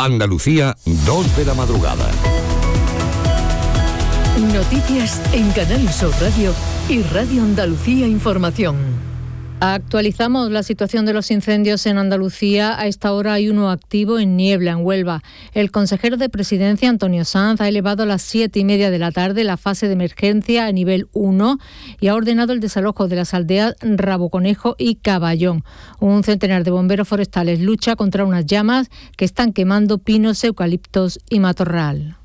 Andalucía, 2 de la madrugada. Noticias en Canal Sur Radio y Radio Andalucía Información. Actualizamos la situación de los incendios en Andalucía. A esta hora hay uno activo en Niebla, en Huelva. El consejero de Presidencia, Antonio Sanz, ha elevado a las 7:30 de la tarde la fase de emergencia a nivel 1 y ha ordenado el desalojo de las aldeas Raboconejo y Caballón. Un centenar de bomberos forestales lucha contra unas llamas que están quemando pinos, eucaliptos y matorral.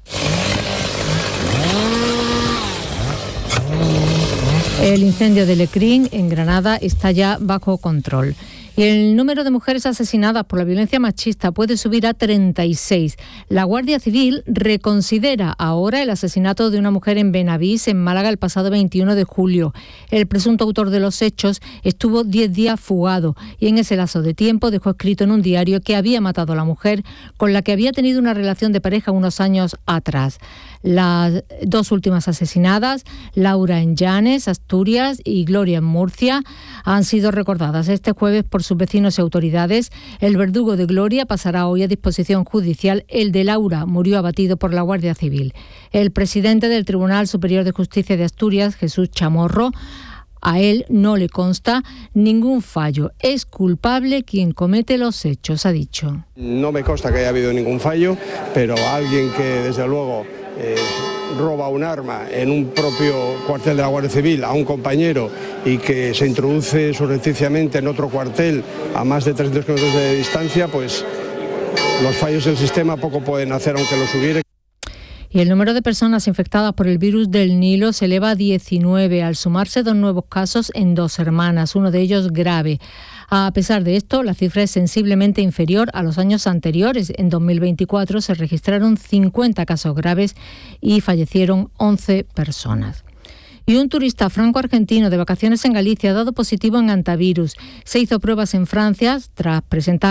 El incendio de Lecrín, en Granada, está ya bajo control. Y el número de mujeres asesinadas por la violencia machista puede subir a 36. La Guardia Civil reconsidera ahora el asesinato de una mujer en Benavís, en Málaga, el pasado 21 de julio. El presunto autor de los hechos estuvo 10 días fugado y en ese lapso de tiempo dejó escrito en un diario que había matado a la mujer con la que había tenido una relación de pareja unos años atrás. Las dos últimas asesinadas, Laura en Llanes, Asturias, y Gloria en Murcia, han sido recordadas este jueves por sus vecinos y autoridades. El verdugo de Gloria pasará hoy a disposición judicial. El de Laura murió abatido por la Guardia Civil. El presidente del Tribunal Superior de Justicia de Asturias, Jesús Chamorro, a él no le consta ningún fallo. Es culpable quien comete los hechos, ha dicho. No me consta que haya habido ningún fallo, pero alguien que desde luego roba un arma en un propio cuartel de la Guardia Civil a un compañero y que se introduce surrepticiamente en otro cuartel a más de 300 kilómetros de distancia, pues los fallos del sistema poco pueden hacer aunque los hubiere. Y el número de personas infectadas por el virus del Nilo se eleva a 19, al sumarse 2 nuevos casos en 2 hermanas, uno de ellos grave. A pesar de esto, la cifra es sensiblemente inferior a los años anteriores. En 2024 se registraron 50 casos graves y fallecieron 11 personas. Y un turista franco-argentino de vacaciones en Galicia ha dado positivo en hantavirus. Se hizo pruebas en Francia tras presentar